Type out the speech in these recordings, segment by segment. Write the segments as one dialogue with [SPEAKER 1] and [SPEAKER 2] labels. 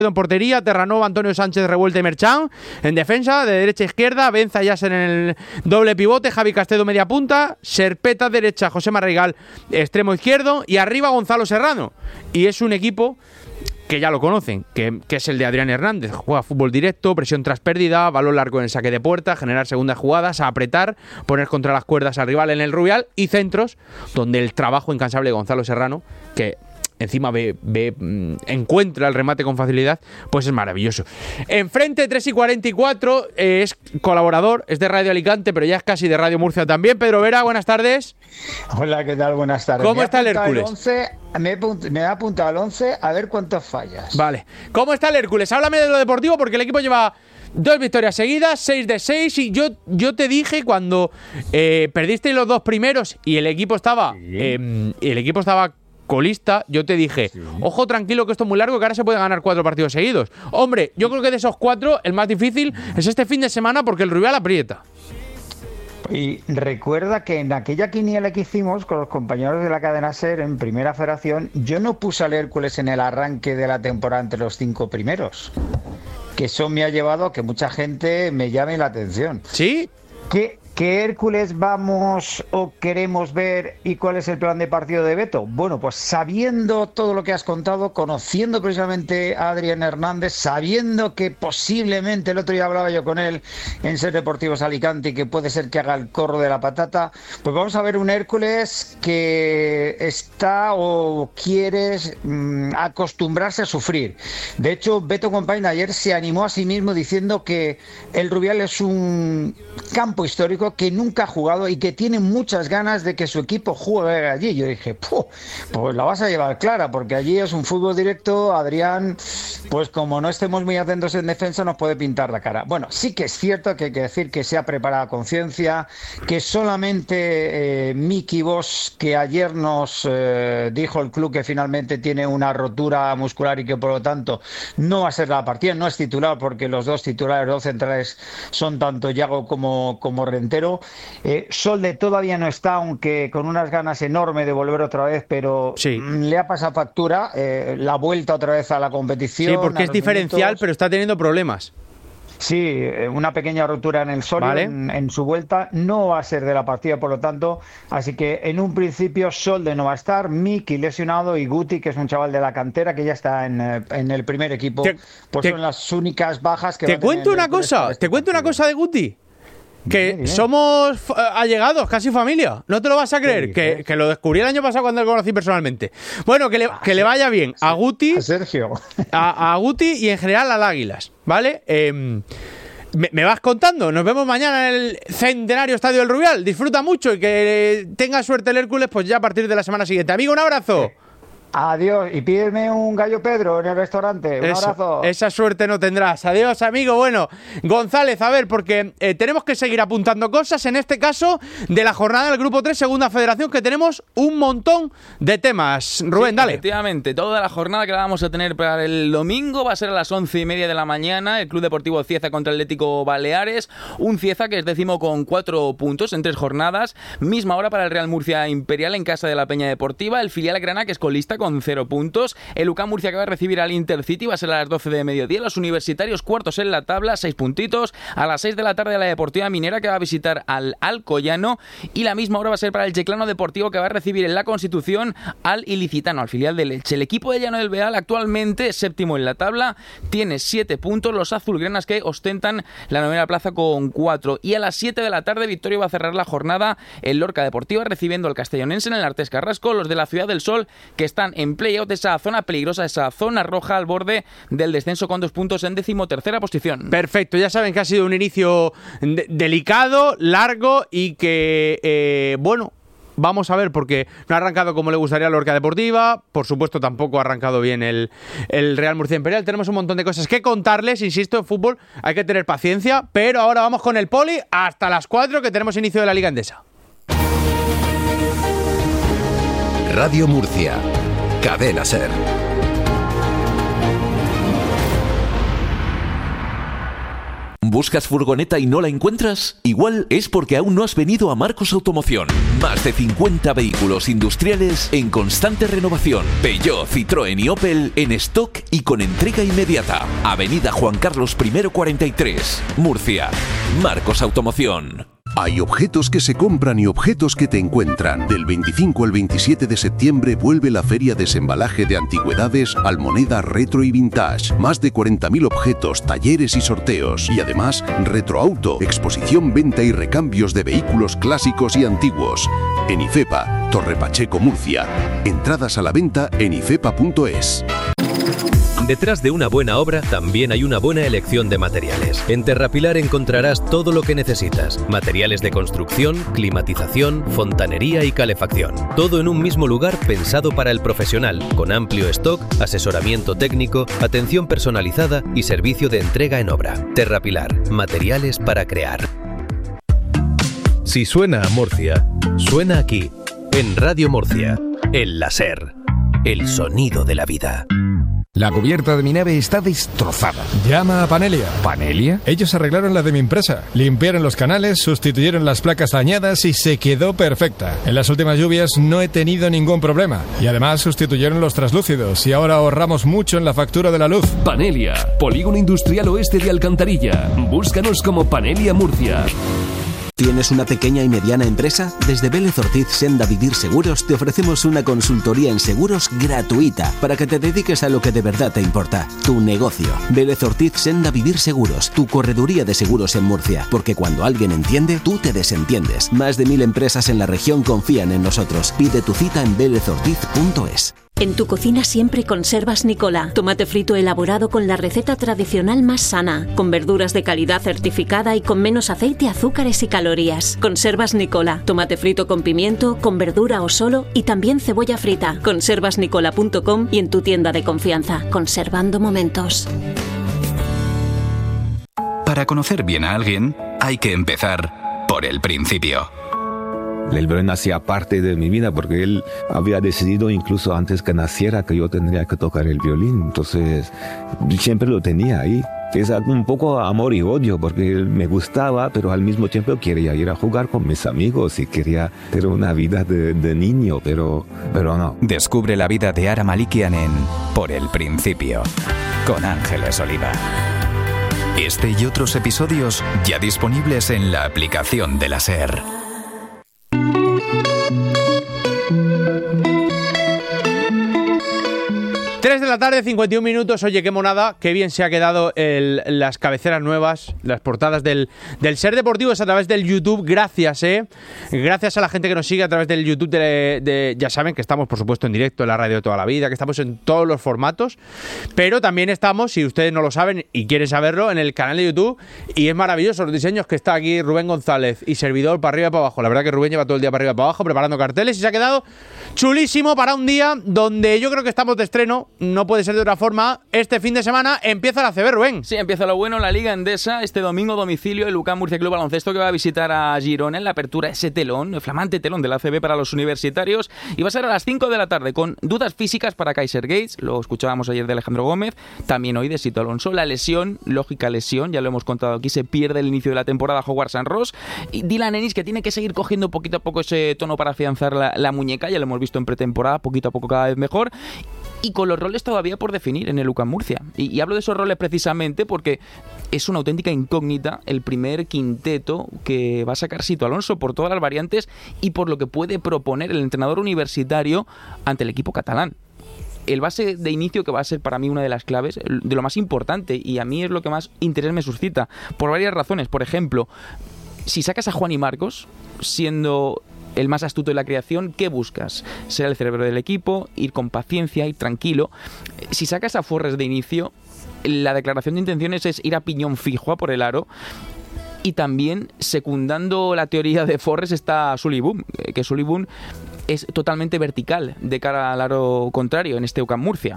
[SPEAKER 1] en portería, Terranova, Antonio Sánchez, Revuelta y Merchan. En defensa, de derecha a izquierda, Benza y Yasser en el doble pivote, Javi Castedo media punta, Serpeta derecha, José Marrigal extremo izquierdo y arriba Gonzalo Serrano. Y es un equipo que ya lo conocen, que es el de Adrián Hernández. Juega fútbol directo, presión tras pérdida, balón largo en el saque de puerta, generar segundas jugadas, a apretar, poner contra las cuerdas al rival en el Rubial y centros, donde el trabajo incansable de Gonzalo Serrano, que encima encuentra el remate con facilidad, pues es maravilloso. Enfrente, 3:44, es colaborador, es de Radio Alicante, pero ya es casi de Radio Murcia también. Pedro Vera, buenas tardes.
[SPEAKER 2] Hola, ¿qué tal? Buenas tardes.
[SPEAKER 1] ¿Cómo está el Hércules?
[SPEAKER 2] Me ha apuntado al 11, a ver cuántas fallas.
[SPEAKER 1] Vale. ¿Cómo está el Hércules? Háblame de lo deportivo, porque el equipo lleva 2 victorias seguidas, 6 de 6, y yo te dije cuando perdisteis los 2 primeros y el equipo estaba colista, yo te dije, ojo tranquilo que esto es muy largo, que ahora se puede ganar 4 partidos seguidos. Hombre, yo creo que de esos 4, el más difícil es este fin de semana porque el Rubial aprieta.
[SPEAKER 2] Y recuerda que en aquella quiniela que hicimos con los compañeros de la cadena SER en Primera Federación, yo no puse al Hércules en el arranque de la temporada entre los 5 primeros. Que eso me ha llevado a que mucha gente me llame la atención.
[SPEAKER 1] ¿Sí?
[SPEAKER 2] ¿Qué Hércules vamos o queremos ver y cuál es el plan de partido de Beto? Bueno, pues sabiendo todo lo que has contado, conociendo precisamente a Adrián Hernández, sabiendo que posiblemente, el otro día hablaba yo con él en SER Deportivos Alicante, y que puede ser que haga el corro de la patata, pues vamos a ver un Hércules que está o quiere acostumbrarse a sufrir. De hecho, Beto Compañía ayer se animó a sí mismo diciendo que el Rubial es un campo histórico que nunca ha jugado y que tiene muchas ganas de que su equipo juegue allí. Yo dije, pues la vas a llevar clara, porque allí es un fútbol directo. Adrián, pues como no estemos muy atentos en defensa, nos puede pintar la cara. Bueno, sí que es cierto que hay que decir que se ha preparado a conciencia, que solamente Miki Bosch, que ayer nos dijo el club que finalmente tiene una rotura muscular y que por lo tanto no va a ser la partida, no es titular, porque los 2 titulares, 2 centrales son tanto Yago como Rentero. Solde todavía no está, aunque con unas ganas enormes de volver otra vez, pero sí, le ha pasado factura la vuelta otra vez a la competición.
[SPEAKER 1] Sí, porque es diferencial, minutos, pero está teniendo problemas.
[SPEAKER 2] Sí, una pequeña rotura en el sólido, ¿vale? en su vuelta, no va a ser de la partida, por lo tanto, así que en un principio Solde no va a estar, Miki lesionado y Guti, que es un chaval de la cantera que ya está en el primer equipo, son las únicas bajas que
[SPEAKER 1] te cuento una cosa de Guti. Que somos allegados, casi familia. No te lo vas a creer, que lo descubrí el año pasado cuando lo conocí personalmente. Bueno, que le vaya bien a Guti,
[SPEAKER 2] a Sergio,
[SPEAKER 1] a Guti y en general al Águilas, ¿vale? Me vas contando. Nos vemos mañana en el centenario Estadio del Rubial. Disfruta mucho y que tenga suerte el Hércules, pues ya a partir de la semana siguiente. Amigo, un abrazo.
[SPEAKER 2] Adiós, y pídeme un gallo Pedro en el restaurante. Un abrazo.
[SPEAKER 1] Esa suerte no tendrás. Adiós, amigo. Bueno, González, a ver, porque tenemos que seguir apuntando cosas, en este caso, de la jornada del Grupo 3, Segunda Federación, que tenemos un montón de temas. Rubén, dale.
[SPEAKER 3] Efectivamente, toda la jornada que la vamos a tener para el domingo va a ser a las 11:30 de la mañana. El Club Deportivo Cieza contra el Atlético Baleares. Un Cieza que es 10º con 4 puntos en 3 jornadas. Misma hora para el Real Murcia Imperial en casa de la Peña Deportiva. El filial Granada, que es colista, con 0 puntos. El UCAM Murcia, que va a recibir al Intercity, va a ser a las 12 de mediodía. Los universitarios cuartos en la tabla, 6 puntitos. A las 6 de la tarde la Deportiva Minera, que va a visitar al Alcoyano. Y la misma hora va a ser para el Chiclano Deportivo, que va a recibir en la Constitución al Ilicitano, al filial del Elche. El equipo de Llano del Beal, actualmente séptimo en la tabla, tiene 7 puntos. Los azulgranas, que ostentan la 9ª plaza con 4. Y a las 7 de la tarde, Victoria va a cerrar la jornada en Lorca Deportiva, recibiendo al Castellonense en el Artés Carrasco. Los de la Ciudad del Sol, que están en playout de esa zona peligrosa, esa zona roja al borde del descenso, con 2 puntos en 13ª posición.
[SPEAKER 1] Perfecto, ya saben que ha sido un inicio delicado, largo y que, bueno, vamos a ver, porque no ha arrancado como le gustaría a Lorca Deportiva, por supuesto tampoco ha arrancado bien el Real Murcia Imperial. Tenemos un montón de cosas que contarles, insisto, en fútbol hay que tener paciencia, pero ahora vamos con el Poli hasta las 4, que tenemos inicio de la Liga Endesa.
[SPEAKER 4] Radio Murcia, Cadena SER.
[SPEAKER 5] ¿Buscas furgoneta y no la encuentras? Igual es porque aún no has venido a Marcos Automoción. Más de 50 vehículos industriales en constante renovación. Peugeot, Citroën y Opel en stock y con entrega inmediata. Avenida Juan Carlos I 43, Murcia. Marcos Automoción.
[SPEAKER 6] Hay objetos que se compran y objetos que te encuentran. Del 25 al 27 de septiembre vuelve la Feria Desembalaje de Antigüedades, Almoneda, Retro y Vintage. Más de 40.000 objetos, talleres y sorteos. Y además, Retroauto, exposición, venta y recambios de vehículos clásicos y antiguos. En IFEPA, Torre Pacheco, Murcia. Entradas a la venta en ifepa.es.
[SPEAKER 7] Detrás de una buena obra también hay una buena elección de materiales. En Terrapilar encontrarás todo lo que necesitas. Materiales de construcción, climatización, fontanería y calefacción. Todo en un mismo lugar pensado para el profesional, con amplio stock, asesoramiento técnico, atención personalizada y servicio de entrega en obra. Terrapilar, materiales para crear. Si suena a Murcia, suena aquí, en Radio Murcia, el láser, el sonido de la vida.
[SPEAKER 8] La cubierta de mi nave está destrozada.
[SPEAKER 9] Llama a Panelia.
[SPEAKER 8] ¿Panelia?
[SPEAKER 9] Ellos arreglaron la de mi empresa. Limpiaron los canales, sustituyeron las placas dañadas y se quedó perfecta. En las últimas lluvias no he tenido ningún problema. Y además sustituyeron los traslúcidos y ahora ahorramos mucho en la factura de la luz.
[SPEAKER 10] Panelia, Polígono Industrial Oeste de Alcantarilla. Búscanos como Panelia Murcia.
[SPEAKER 11] ¿Tienes una pequeña y mediana empresa? Desde Vélez Ortiz Senda Vivir Seguros te ofrecemos una consultoría en seguros gratuita para que te dediques a lo que de verdad te importa, tu negocio. Vélez Ortiz Senda Vivir Seguros, tu correduría de seguros en Murcia, porque cuando alguien entiende, tú te desentiendes. Más de 1000 empresas en la región confían en nosotros. Pide tu cita en velezortiz.es.
[SPEAKER 12] En tu cocina siempre conservas Nicola, tomate frito elaborado con la receta tradicional más sana, con verduras de calidad certificada y con menos aceite, azúcares y calorías. Conservas Nicola, tomate frito con pimiento, con verdura o solo y también cebolla frita. Conservasnicola.com y en tu tienda de confianza, conservando momentos.
[SPEAKER 13] Para conocer bien a alguien, hay que empezar por el principio.
[SPEAKER 14] El violín hacía parte de mi vida porque él había decidido incluso antes que naciera que yo tendría que tocar el violín. Entonces siempre lo tenía ahí. Es un poco amor y odio porque él me gustaba, pero al mismo tiempo quería ir a jugar con mis amigos y quería tener una vida de niño, pero no.
[SPEAKER 13] Descubre la vida de Ara Malikian en Por el Principio, con Ángeles Oliva. Este y otros episodios ya disponibles en la aplicación de la SER.
[SPEAKER 1] 3 de la tarde, 51 minutos. Oye, qué monada, qué bien se ha quedado las cabeceras nuevas, las portadas del Ser Deportivo. Es a través del YouTube. Gracias, gracias a la gente que nos sigue a través del YouTube. Ya saben que estamos, por supuesto, en directo en la radio de toda la vida, que estamos en todos los formatos, pero también estamos, si ustedes no lo saben y quieren saberlo, en el canal de YouTube. Y es maravilloso los diseños que está aquí Rubén González y servidor para arriba y para abajo. La verdad que Rubén lleva todo el día para arriba y para abajo preparando carteles y se ha quedado chulísimo para un día donde yo creo que estamos de estreno. No puede ser de otra forma. Este fin de semana empieza la ACB, Rubén.
[SPEAKER 3] Sí, empieza lo bueno, la Liga Endesa. Este domingo, domicilio, el UCAM Murcia Club Baloncesto, que va a visitar a Girona en la apertura, ese telón, el flamante telón de la ACB para los universitarios. Y va a ser a las 5 de la tarde, con dudas físicas para Kaiser Gates. Lo escuchábamos ayer de Alejandro Gómez. También hoy de Sito Alonso. La lesión, lógica lesión, ya lo hemos contado aquí, se pierde el inicio de la temporada Howard San Ross. Y Dylan Ennis, que tiene que seguir cogiendo poquito a poco ese tono para afianzar la muñeca. Ya lo hemos visto en pretemporada, poquito a poco cada vez mejor. Y con los roles todavía por definir en el UCAM Murcia. Y hablo de esos roles precisamente porque es una auténtica incógnita el primer quinteto que va a sacar Sito Alonso por todas las variantes y por lo que puede proponer el entrenador universitario ante el equipo catalán. El base de inicio, que va a ser para mí una de las claves, de lo más importante, y a mí es lo que más interés me suscita, por varias razones. Por ejemplo, si sacas a Juan y Marcos, siendo el más astuto de la creación, ¿qué buscas? Ser el cerebro del equipo, ir con paciencia, ir tranquilo. Si sacas a Forres de inicio, la declaración de intenciones es ir a piñón fijo a por el aro. Y también, secundando la teoría de Forres, está Sully Boom, que Sully Boom es totalmente vertical de cara al aro contrario en este UCAM Murcia.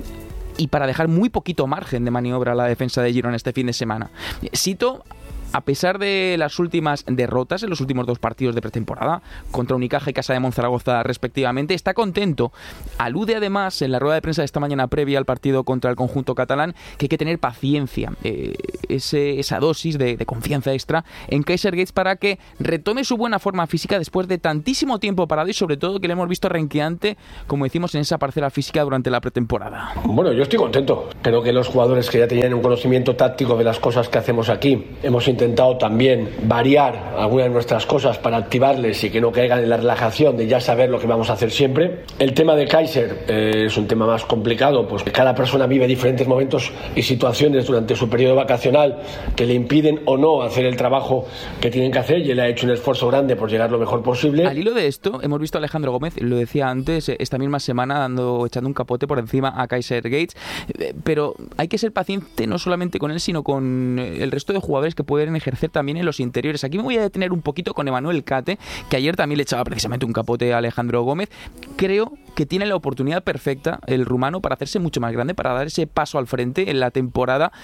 [SPEAKER 3] Y para dejar muy poquito margen de maniobra a la defensa de Girona este fin de semana. Sito, a pesar de las últimas derrotas en los últimos 2 partidos de pretemporada, contra Unicaja y Casa de Monzaragoza respectivamente, está contento. Alude además en la rueda de prensa de esta mañana previa al partido contra el conjunto catalán que hay que tener paciencia. esa dosis de confianza extra en Kaiser Gates para que retome su buena forma física después de tantísimo tiempo parado y sobre todo que le hemos visto renqueante, como decimos, en esa parcela física durante la pretemporada.
[SPEAKER 15] Bueno, yo estoy contento. Creo que los jugadores que ya tenían un conocimiento táctico de las cosas que hacemos aquí, hemos intentado también variar algunas de nuestras cosas para activarles y que no caigan en la relajación de ya saber lo que vamos a hacer siempre. El tema de Kaiser es un tema más complicado, pues cada persona vive diferentes momentos y situaciones durante su periodo vacacional que le impiden o no hacer el trabajo que tienen que hacer, y él ha hecho un esfuerzo grande por llegar lo mejor posible.
[SPEAKER 3] Al hilo de esto, hemos visto a Alejandro Gómez, lo decía antes, esta misma semana echando un capote por encima a Kaiser Gates, pero hay que ser paciente no solamente con él, sino con el resto de jugadores que pueden ejercer también en los interiores. Aquí me voy a detener un poquito con Emanuel Cate, que ayer también le echaba precisamente un capote a Alejandro Gómez. Creo que tiene la oportunidad perfecta el rumano para hacerse mucho más grande, para dar ese paso al frente en la temporada,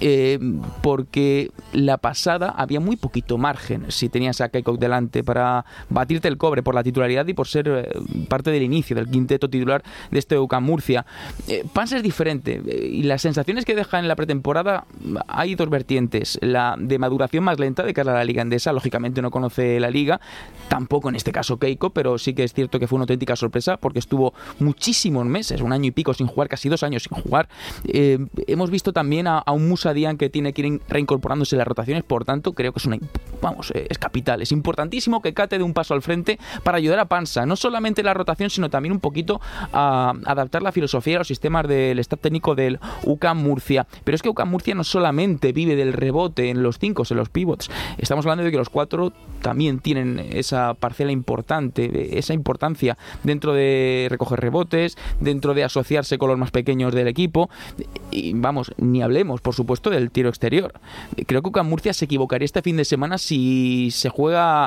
[SPEAKER 3] porque la pasada había muy poquito margen si tenías a Keikok delante para batirte el cobre por la titularidad y por ser parte del inicio del quinteto titular de este UCAM Murcia. Pansa es diferente y las sensaciones que deja en la pretemporada hay dos vertientes: la de maduración más lenta de cara a la Liga Endesa, lógicamente no conoce la Liga, tampoco en este caso Keikok, pero sí que es cierto que fue una auténtica sorpresa porque estuvo muchísimos meses, 1 año y pico sin jugar, casi 2 años sin jugar. Hemos visto también a un Musa Dian que tiene que ir reincorporándose en las rotaciones, por tanto creo que es capital, es importantísimo que Cate dé un paso al frente para ayudar a Pansa, no solamente la rotación, sino también un poquito a adaptar la filosofía a los sistemas del staff técnico del UCAM Murcia. Pero es que UCAM Murcia no solamente vive del rebote en los 5, en los pivots, estamos hablando de que los 4 también tienen esa parcela importante, esa importancia dentro de recoger rebotes, dentro de asociarse con los más pequeños del equipo, y vamos, ni hablemos por supuesto del tiro exterior. Creo que UCAM Murcia se equivocaría este fin de semana si se juega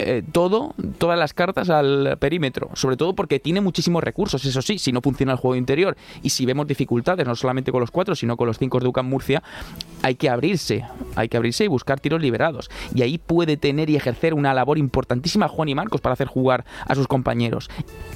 [SPEAKER 3] todas las cartas al perímetro, sobre todo porque tiene muchísimos recursos, eso sí, si no funciona el juego interior y si vemos dificultades no solamente con los 4 sino con los 5 de UCAM Murcia, hay que abrirse y buscar tiros liberados, y ahí puede tener y ejercer una labor importantísima Juan y Marcos para hacer jugar a sus compañeros.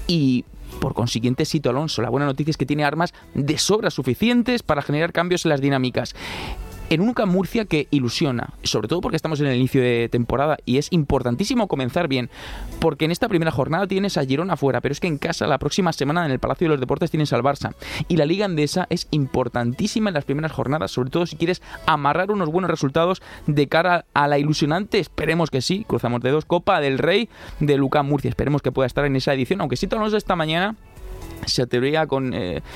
[SPEAKER 3] Y por consiguiente, Sito Alonso, la buena noticia es que tiene armas de sobra suficientes para generar cambios en las dinámicas. En un UCAM Murcia que ilusiona, sobre todo porque estamos en el inicio de temporada y es importantísimo comenzar bien, porque en esta primera jornada tienes a Girona fuera, pero es que en casa la próxima semana en el Palacio de los Deportes tienes al Barça, y la Liga Endesa es importantísima en las primeras jornadas, sobre todo si quieres amarrar unos buenos resultados de cara a la ilusionante, esperemos que sí, cruzamos dedos, Copa del Rey del UCAM Murcia. Esperemos que pueda estar en esa edición, aunque Sito Alonso esta mañana se atrevía con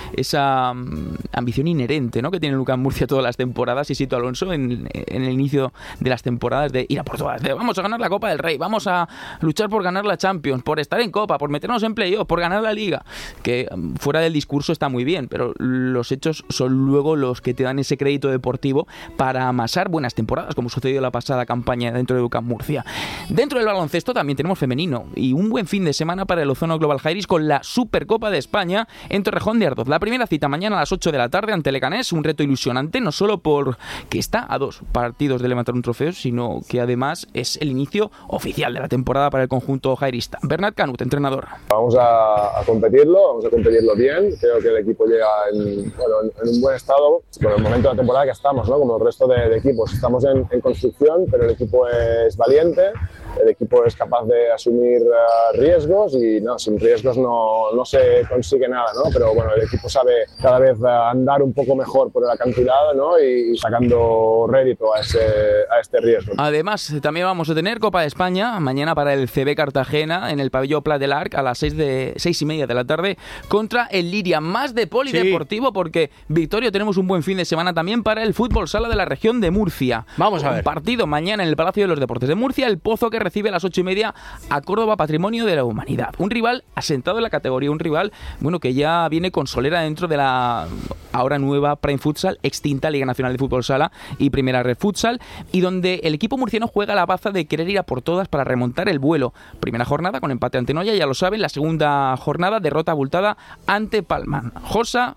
[SPEAKER 3] esa ambición inherente, ¿no?, que tiene UCAM Murcia todas las temporadas, y Sito Alonso en el inicio de las temporadas de ir a por todas, de vamos a ganar la Copa del Rey, vamos a luchar por ganar la Champions, por estar en Copa, por meternos en playoff, por ganar la Liga, que fuera del discurso está muy bien, pero los hechos son luego los que te dan ese crédito deportivo para amasar buenas temporadas, como sucedió en la pasada campaña dentro de UCAM Murcia. Dentro del baloncesto también tenemos femenino, y un buen fin de semana para el Ozono Global Jairis con la Supercopa de España en Torrejón de Ardoz. La primera cita mañana a las 8 de la tarde ante Leganés, un reto ilusionante, no solo porque está a 2 partidos de levantar un trofeo, sino que además es el inicio oficial de la temporada para el conjunto jairista. Bernat Canut, entrenador.
[SPEAKER 16] Vamos a competirlo bien. Creo que el equipo llega en un buen estado con el momento de la temporada que estamos, ¿no?, como el resto de equipos. Estamos en construcción, pero el equipo es valiente, el equipo es capaz de asumir riesgos, y sin riesgos no se consigue nada, ¿no? Pero bueno, el equipo sabe cada vez andar un poco mejor por el acantilado, ¿no?, y sacando rédito a este riesgo.
[SPEAKER 3] Además, también vamos a tener Copa de España mañana para el CB Cartagena en el pabellón Pla del Arc a las 6:30 de la tarde contra el Liria. Más de polideportivo, porque Victorio, tenemos un buen fin de semana también para el fútbol sala de la región de Murcia.
[SPEAKER 1] Vamos a ver.
[SPEAKER 3] Un partido mañana en el Palacio de los Deportes de Murcia, el Pozo, que recibe a las 8:30 a Córdoba, Patrimonio de la Humanidad. Un rival asentado en la categoría, un rival que ya viene con solera dentro de la ahora nueva Prime Futsal, extinta Liga Nacional de Fútbol Sala y Primera Red Futsal, y donde el equipo murciano juega la baza de querer ir a por todas para remontar el vuelo. Primera jornada con empate ante Noya, ya lo saben. La segunda jornada, derrota abultada ante Palma. Josa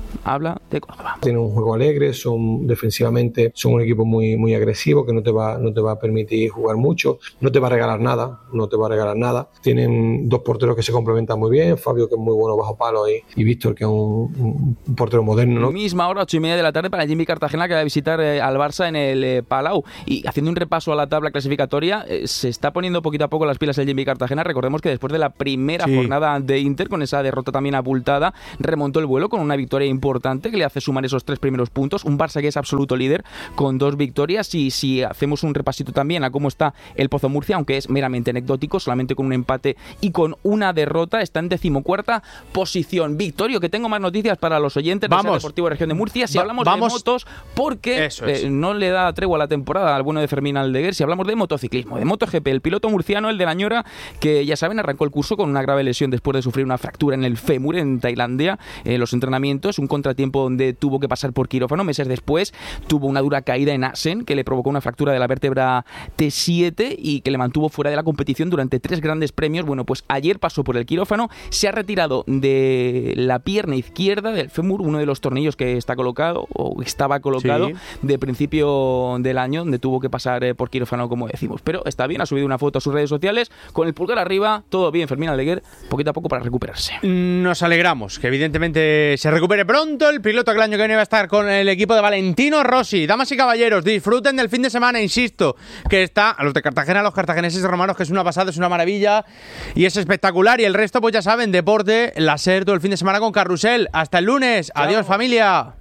[SPEAKER 3] habla de Córdoba.
[SPEAKER 17] Tienen un juego alegre, defensivamente son un equipo muy agresivo que no te va a permitir jugar mucho, no te va a regalar nada. Tienen dos porteros que se complementan muy bien, Fabio, que es muy bueno bajo palo, y Víctor, que es un portero moderno, ¿no?
[SPEAKER 3] Misma hora, 8:30 de la tarde, para el Jimmy Cartagena, que va a visitar al Barça en el Palau. Y haciendo un repaso a la tabla clasificatoria, se está poniendo poquito a poco las pilas el Jimmy Cartagena. Recordemos que después de la primera jornada de Inter, con esa derrota también abultada, remontó el vuelo con una victoria importante que le hace sumar esos 3 primeros puntos. Un Barça que es absoluto líder con 2 victorias. Y si hacemos un repasito también a cómo está el Pozo Murcia, aunque es meramente anecdótico, solamente con un empate y con una derrota, está en 14ª posición. Victorio, que tengo más noticias para los oyentes del Deportivo Región de Murcia. Si hablamos de motos, porque no le da tregua a la temporada al bueno de Fermín Aldeguer. Si hablamos de motociclismo, de MotoGP, el piloto murciano, el de la Ñora, que ya saben, arrancó el curso con una grave lesión después de sufrir una fractura en el fémur en Tailandia. Los entrenamientos, un contratiempo donde tuvo que pasar por quirófano. Meses después tuvo una dura caída en Assen, que le provocó una fractura de la vértebra T7 y que le mantuvo fuera de la competición durante 3 grandes premios. Bueno, pues ayer pasó por el quirófano, se ha retirado de la pierna izquierda del fémur, uno de los tornillos que está colocado o estaba colocado de principio del año, donde tuvo que pasar por quirófano, como decimos. Pero está bien, ha subido una foto a sus redes sociales con el pulgar arriba, todo bien, Fermín Aldeguer, poquito a poco para recuperarse.
[SPEAKER 1] Nos alegramos que evidentemente se recupere pronto el piloto, que el año que viene va a estar con el equipo de Valentino Rossi. Damas y caballeros, disfruten del fin de semana, insisto, que está a los de Cartagena, a los cartageneses y romanos, que es una pasada, es una maravilla y es espectacular. Y el resto, pues ya saben, deporte, la SER todo el fin de semana con Carrusel. Hasta el lunes. Chao. Adiós, familia.